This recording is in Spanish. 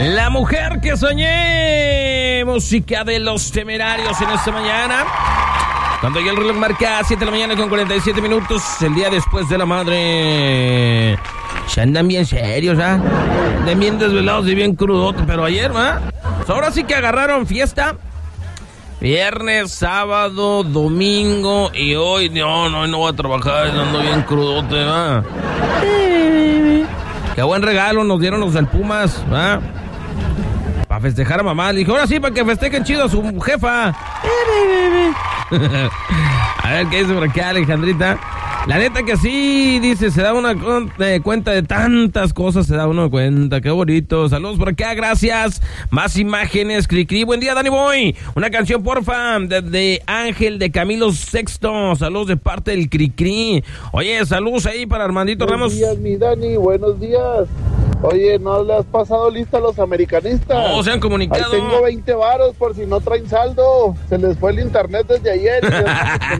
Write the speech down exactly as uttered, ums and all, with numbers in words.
La mujer que soñé, música de Los Temerarios en esta mañana. Cuando ya el reloj marca siete de la mañana con cuarenta y siete minutos, el día después de la madre. Se andan bien serios, ¿ah? ¿eh? Andan bien desvelados y bien crudotes, pero ayer, ¿ah? ¿eh? Ahora sí que agarraron fiesta. Viernes, sábado, domingo y hoy, no, no, no voy a trabajar, ando bien crudote, ¿ah? ¿eh? Qué buen regalo nos dieron los del Pumas, ¿ah? ¿eh? Para festejar a mamá. Le dije, ahora sí, para que festejen chido a su jefa. A ver, ¿qué dice por acá, Alejandrita? La neta que sí, dice, se da una eh, cuenta de tantas cosas, se da uno cuenta, qué bonito. Saludos por acá, gracias. Más imágenes, cri cri. Buen día, Dani Boy. Una canción, porfa, de, de Ángel, de Camilo Sexto. Saludos de parte del cri cri. Oye, saludos ahí para Armandito Ramos. Buenos días, mi Dani, buenos días. Oye, ¿no le has pasado lista a los americanistas? No, se han comunicado. Ahí tengo veinte varos por si no traen saldo. Se les fue el internet desde ayer.